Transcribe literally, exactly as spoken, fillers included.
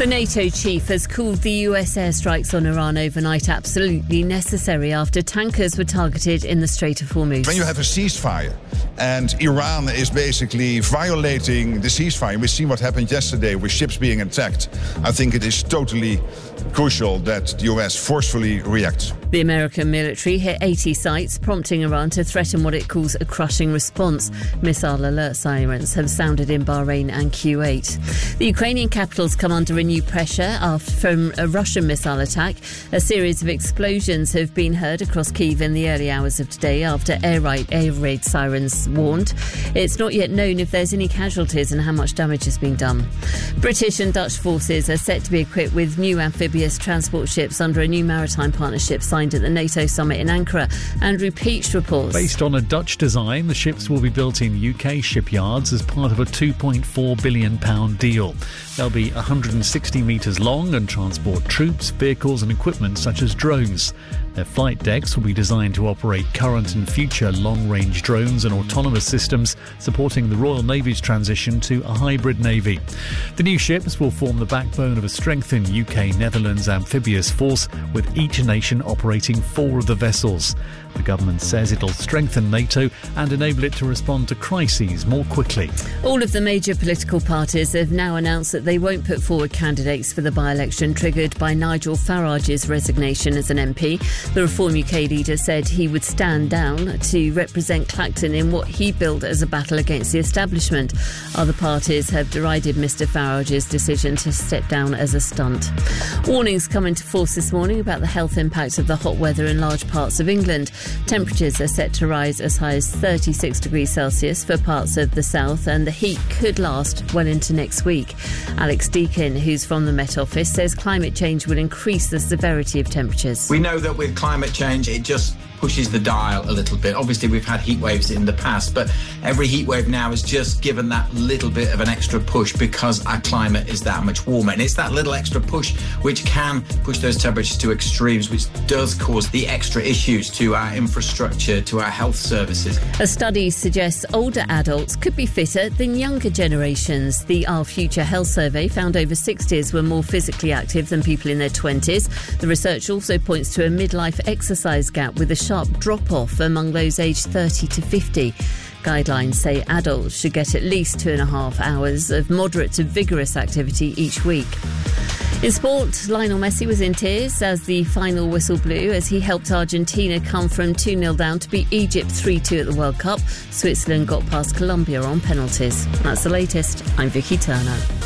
The NATO chief has called the U S airstrikes on Iran overnight absolutely necessary after tankers were targeted in the Strait of Hormuz. When you have a ceasefire and Iran is basically violating the ceasefire, we've seen what happened yesterday with ships being attacked, I think it is totally crucial that the U S forcefully reacts. The American military hit eighty sites, prompting Iran to threaten what it calls a crushing response. Missile alert sirens have sounded in Bahrain and Kuwait. The Ukrainian capital's come under renewed pressure after from a Russian missile attack. A series of explosions have been heard across Kyiv in the early hours of today after air raid, air raid sirens warned. It's not yet known if there's any casualties and how much damage has been done. British and Dutch forces are set to be equipped with new amphibious transport ships under a new maritime partnership signed at the NATO summit in Ankara. Andrew Peach reports. Based on a Dutch design, the ships will be built in U K shipyards as part of a two point four billion pounds deal. They'll be one hundred sixty metres long and transport troops, vehicles and equipment such as drones. Their flight decks will be designed to operate current and future long-range drones and autonomous systems, supporting the Royal Navy's transition to a hybrid navy. The new ships will form the backbone of a strengthened U K-Netherlands amphibious force, with each nation operating four of the vessels. The government says it'll strengthen NATO and enable it to respond to crises more quickly. All of the major political parties have now announced that they won't put forward candidates for the by-election triggered by Nigel Farage's resignation as an M P. The Reform U K leader said he would stand down to represent Clacton in what he billed as a battle against the establishment. Other parties have derided Mr Farage's decision to step down as a stunt. Warnings come into force this morning about the health impact of the hot weather in large parts of England. Temperatures are set to rise as high as thirty-six degrees Celsius for parts of the south, and the heat could last well into next week. Alex Deakin, who's from the Met Office, says climate change will increase the severity of temperatures. We know that with climate change, it just pushes the dial a little bit. Obviously, we've had heat waves in the past, but every heat wave now has just given that little bit of an extra push because our climate is that much warmer. And it's that little extra push which can push those temperatures to extremes, which does cause the extra issues to our infrastructure, to our health services. A study suggests older adults could be fitter than younger generations. The Our Future Health Survey found over sixties were more physically active than people in their twenties. The research also points to a midlife exercise gap with a sharp drop-off among those aged thirty to fifty. Guidelines say adults should get at least two and a half hours of moderate to vigorous activity each week. In sport, Lionel Messi was in tears as the final whistle blew as he helped Argentina come from two nil down to beat Egypt three two at the World Cup. Switzerland got past Colombia on penalties. That's the latest. I'm Vicky Turner.